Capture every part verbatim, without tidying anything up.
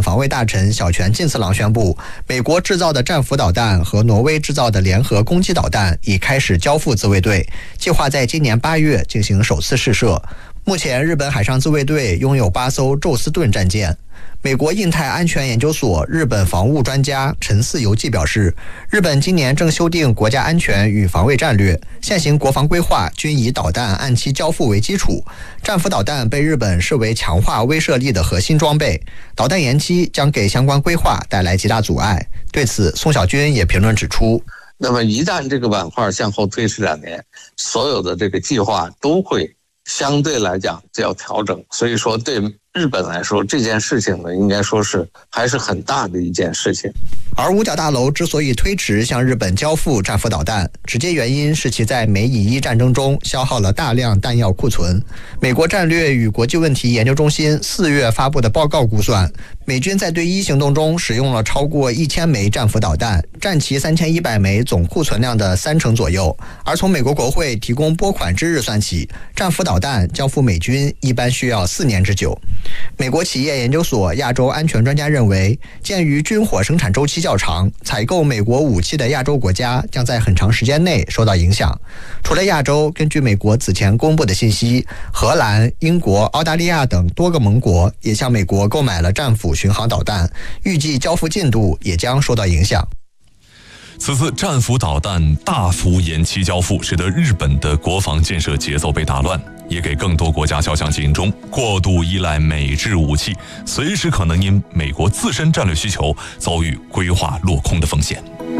防卫大臣小泉进次郎宣布，美国制造的战斧导弹和挪威制造的联合攻击导弹已开始交付自卫队，计划在今年八月进行首次试射。目前，日本海上自卫队拥有八艘宙斯盾战舰。美国印太安全研究所日本防务专家陈四游记表示，日本今年正修订国家安全与防卫战略，现行国防规划均以导弹按期交付为基础。战斧导弹被日本视为强化威慑力的核心装备，导弹延期将给相关规划带来极大阻碍。对此，宋小军也评论指出， 那么一旦这个板块向后推迟两年，所有的这个计划都会相对来讲就要调整，所以说对日本来说这件事情呢，应该说是还是很大的一件事情。 而五角大楼之所以推迟向日本交付战斧导弹，直接原因是其在美以伊战争中消耗了大量弹药库存。美国战略与国际问题研究中心四月发布的报告估算，美军在对伊行动中使用了超过一千枚战斧导弹，占其三千一百枚总库存量的三成左右。而从美国国会提供拨款之日算起，战斧导弹交付美军一般需要四年之久。美国企业研究所亚洲安全专家认为，鉴于军火生产周期较长，采购美国武器的亚洲国家将在很长时间内受到影响。除了亚洲，根据美国此前公布的信息，荷兰、英国、澳大利亚等多个盟国也向美国购买了战斧巡航导弹，预计交付进度也将受到影响。 此次战斧导弹大幅延期交付，使得日本的国防建设节奏被打乱，也给更多国家敲响警钟，过度依赖美制武器，随时可能因美国自身战略需求遭遇规划落空的风险。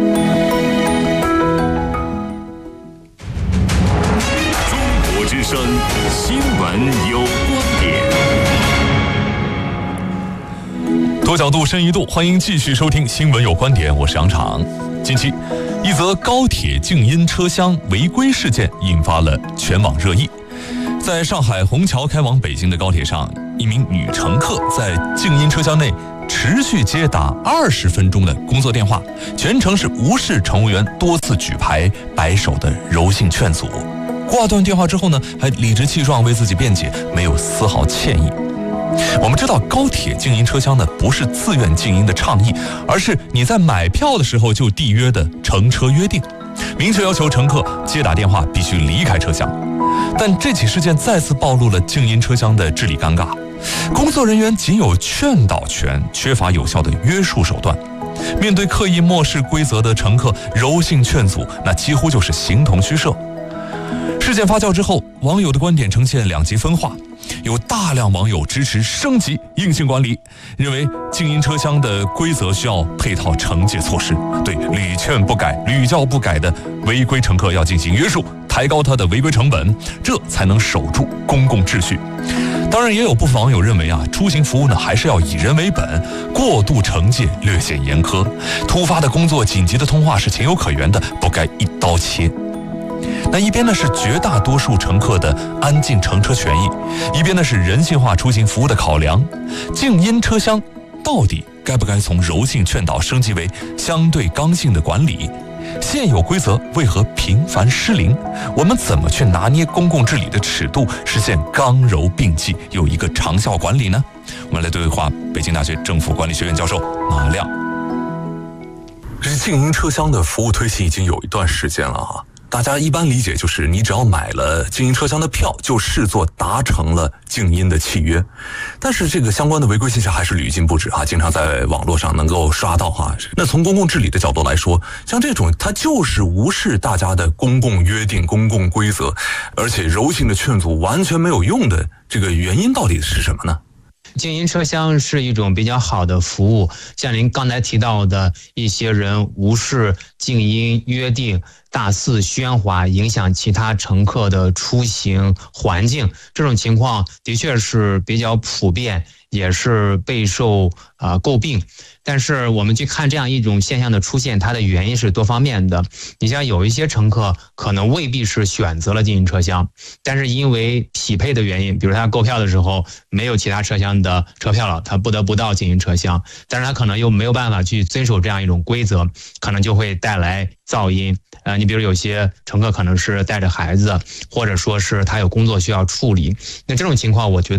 中国之声新闻有观点。 多角度深一度，欢迎继续收听新闻有观点，我是杨昶。近期，一则高铁静音车厢违规事件引发了全网热议。在上海虹桥开往北京的高铁上，一名女乘客在静音车厢内持续接打二十分钟的工作电话，全程是无视乘务员多次举牌摆手的柔性劝阻。挂断电话之后呢，还理直气壮为自己辩解，没有丝毫歉意。我们知道高铁静音车厢呢，不是自愿静音的倡议，而是你在买票的时候就缔约的乘车约定，明确要求乘客接打电话必须离开车厢。但这起事件再次暴露了静音车厢的治理尴尬，工作人员仅有劝导权，缺乏有效的约束手段。面对刻意漠视规则的乘客，柔性劝阻，那几乎就是形同虚设。事件发酵之后，网友的观点呈现两极分化。有大量网友支持升级硬性管理，认为静音车厢的规则需要配套惩戒措施，对屡劝不改、屡教不改的违规乘客要进行约束，抬高他的违规成本，这才能守住公共秩序。当然，也有部分网友认为啊，出行服务呢还是要以人为本，过度惩戒略显严苛，突发的工作、紧急的通话是情有可原的，不该一刀切。那一边呢是绝大多数乘客的安静乘车权益，一边呢是人性化出行服务的考量。静音车厢到底该不该从柔性劝导升级为相对刚性的管理？现有规则为何频繁失灵？我们怎么去拿捏公共治理的尺度，实现刚柔并济，有一个长效管理呢？我们来对话北京大学政府管理学院教授马亮。这静音车厢的服务推行已经有一段时间了哈。大家一般理解就是你只要买了静音车厢的票，就视作达成了静音的契约。但是这个相关的违规现象还是屡禁不止啊，经常在网络上能够刷到哈。那从公共治理的角度来说，像这种它就是无视大家的公共约定、公共规则，而且柔性的劝阻完全没有用的，这个原因到底是什么呢？ 静音车厢是一种比较好的服务，像您刚才提到的一些人无视静音约定，大肆喧哗，影响其他乘客的出行环境，这种情况的确是比较普遍，也是备受呃诟病。但是我们去看这样一种现象的出现，它的原因是多方面的。你像有一些乘客可能未必是选择了静音车厢，但是因为匹配的原因，比如他购票的时候没有其他车厢的车票了，他不得不到静音车厢，但是他可能又没有办法去遵守这样一种规则，可能就会带来噪音。呃，你比如有些乘客可能是带着孩子，或者说是他有工作需要处理，那这种情况我觉得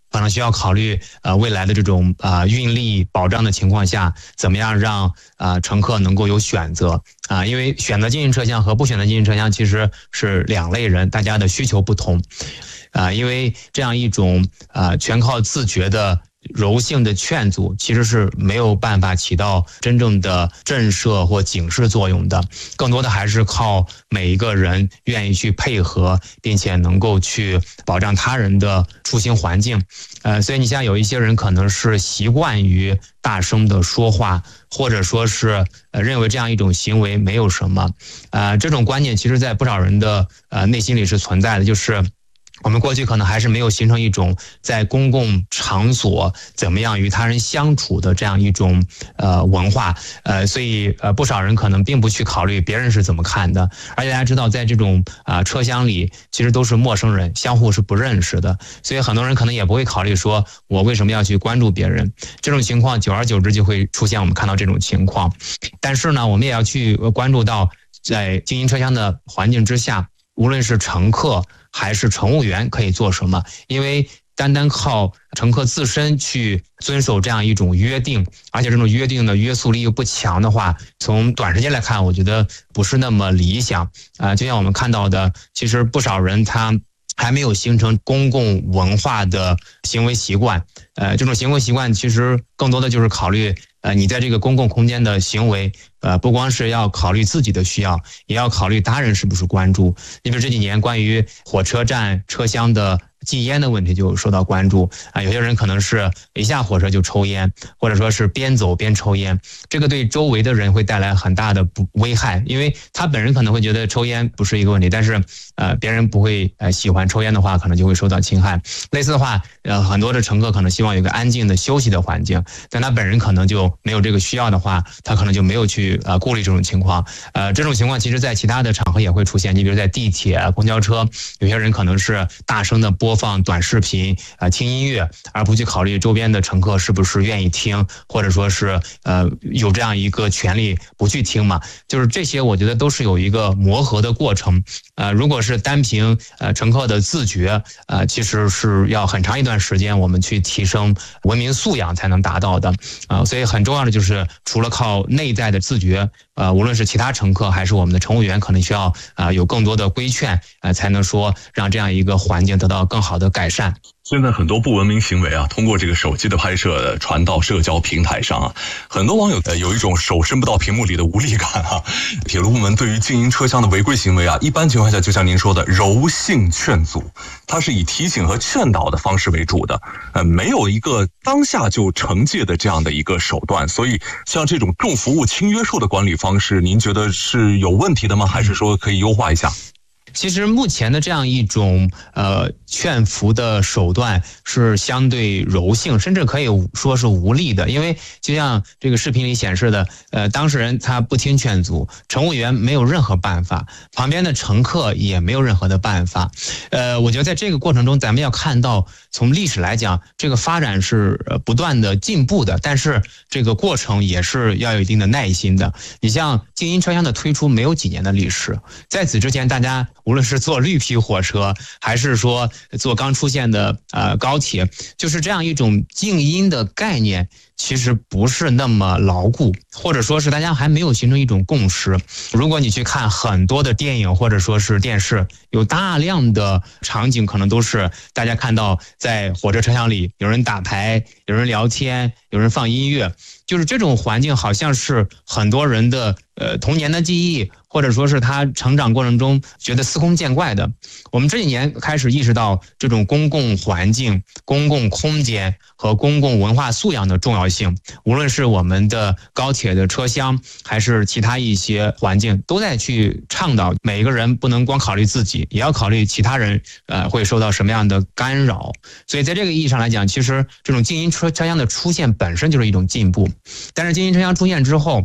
可能需要考虑呃未来的这种啊、呃、运力保障的情况下，怎么样让啊、呃、乘客能够有选择啊、呃？因为选择经营车厢和不选择经营车厢其实是两类人，大家的需求不同啊、呃。因为这样一种啊、呃、全靠自觉的柔性的劝阻其实是没有办法起到真正的震慑或警示作用的，更多的还是靠每一个人愿意去配合，并且能够去保障他人的出行环境。呃，所以你像有一些人可能是习惯于大声的说话，或者说是呃认为这样一种行为没有什么，呃，这种观念其实在不少人的呃内心里是存在的，就是我们过去可能还是没有形成一种在公共场所怎么样与他人相处的这样一种呃文化，呃，所以呃不少人可能并不去考虑别人是怎么看的，而且大家知道，在这种啊、呃、车厢里，其实都是陌生人，相互是不认识的，所以很多人可能也不会考虑说我为什么要去关注别人，这种情况久而久之就会出现我们看到这种情况。但是呢，我们也要去关注到，在经营车厢的环境之下，无论是乘客还是乘务员可以做什么？因为单单靠乘客自身去遵守这样一种约定，而且这种约定的约束力又不强的话，从短时间来看，我觉得不是那么理想啊、呃。就像我们看到的，其实不少人他还没有形成公共文化的行为习惯，呃，这种行为习惯其实更多的就是考虑，呃，你在这个公共空间的行为，呃，不光是要考虑自己的需要，也要考虑他人是不是关注。因为这几年关于火车站车厢的禁烟的问题就受到关注啊，有些人可能是一下火车就抽烟，或者说是边走边抽烟，这个对周围的人会带来很大的不危害，因为他本人可能会觉得抽烟不是一个问题，但是呃别人不会呃喜欢抽烟的话，可能就会受到侵害。类似的话，呃很多的乘客可能希望有个安静的休息的环境，但他本人可能就没有这个需要的话，他可能就没有去呃顾虑这种情况。呃这种情况其实在其他的场合也会出现，你比如在地铁、公交车，有些人可能是大声的播放短视频啊、呃、听音乐，而不去考虑周边的乘客是不是愿意听，或者说是呃有这样一个权利不去听嘛。就是这些我觉得都是有一个磨合的过程。呃如果是单凭呃乘客的自觉，呃其实是要很长一段时间我们去提升文明素养才能达到的啊、呃、所以很重要的就是除了靠内在的自觉，呃无论是其他乘客还是我们的乘务员，可能需要啊、呃、有更多的规劝，呃才能说让这样一个环境得到更好的改善。 现在很多不文明行为啊，通过这个手机的拍摄传到社交平台上啊，很多网友呃有一种手伸不到屏幕里的无力感啊。铁路部门对于经营车厢的违规行为啊，一般情况下就像您说的柔性劝阻，它是以提醒和劝导的方式为主的，呃，没有一个当下就惩戒的这样的一个手段。所以像这种重服务轻约束的管理方式，您觉得是有问题的吗？还是说可以优化一下？ 其实目前的这样一种呃劝服的手段是相对柔性，甚至可以说是无力的。因为就像这个视频里显示的，呃，当事人他不听劝阻，乘务员没有任何办法，旁边的乘客也没有任何的办法。呃，我觉得在这个过程中，咱们要看到，从历史来讲，这个发展是呃不断的进步的，但是这个过程也是要有一定的耐心的。你像静音车厢的推出没有几年的历史，在此之前，大家无论是坐绿皮火车，还是说坐刚出现的呃高铁，就是这样一种静音的概念，其实不是那么牢固，或者说是大家还没有形成一种共识。如果你去看很多的电影或者说是电视，有大量的场景可能都是大家看到在火车车厢里有人打牌，有人聊天，有人放音乐，就是这种环境好像是很多人的呃童年的记忆，或者说是他成长过程中觉得司空见惯的。我们这几年开始意识到这种公共环境、公共空间和公共文化素养的重要性，无论是我们的高铁的车厢，还是其他一些环境，都在去倡导每一个人不能光考虑自己，也要考虑其他人呃会受到什么样的干扰。所以在这个意义上来讲，其实这种静音车车厢的出现本身就是一种进步。但是静音车厢出现之后，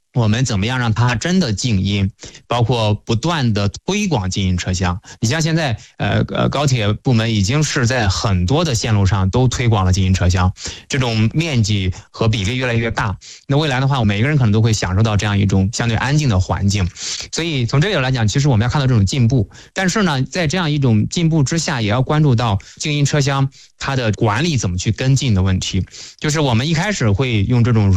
我们怎么样让它真的静音，包括不断的推广静音车厢。你像现在呃呃高铁部门已经是在很多的线路上都推广了静音车厢，这种面积和比例越来越大。那未来的话，每个人可能都会享受到这样一种相对安静的环境。所以从这里来讲，其实我们要看到这种进步，但是呢，在这样一种进步之下，也要关注到静音车厢它的管理怎么去跟进的问题。就是我们一开始会用这种